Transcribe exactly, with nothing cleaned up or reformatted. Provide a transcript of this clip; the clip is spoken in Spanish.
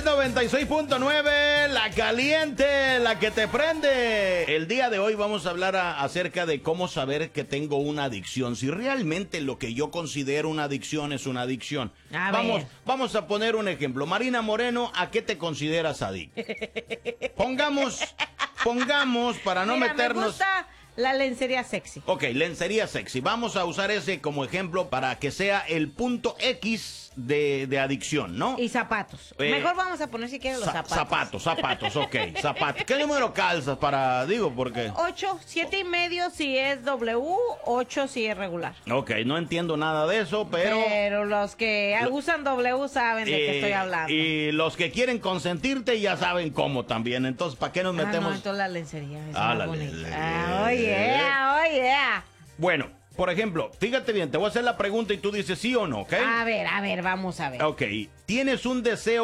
es noventa y seis punto nueve, la caliente, la que te prende. El día de hoy vamos a hablar a, acerca de cómo saber que tengo una adicción. Si realmente lo que yo considero una adicción es una adicción. A vamos, ver. vamos a poner un ejemplo. Marina Moreno, ¿a qué te consideras adicta? Pongamos, pongamos para no Mira, meternos... me gusta la lencería sexy. Ok, lencería sexy. Vamos a usar ese como ejemplo para que sea el punto X de, de adicción, ¿no? Y zapatos. Eh, Mejor vamos a poner si quieres los Za- zapatos. Zapatos, zapatos, ok, zapatos. ¿Qué número calzas para, digo, porque... Ocho, siete y medio si es W, ocho si es regular. Ok, no entiendo nada de eso, pero... Pero los que Lo- usan W saben de qué eh, estoy hablando. Y los que quieren consentirte ya saben cómo también. Entonces, ¿para qué nos Ah, no, metemos? entonces la lencería es Ah, más la bonita. le- Ah, oh yeah, oh yeah. Bueno, por ejemplo, fíjate bien, te voy a hacer la pregunta y tú dices sí o no, ¿ok? A ver, a ver, vamos a ver. Ok, tienes un deseo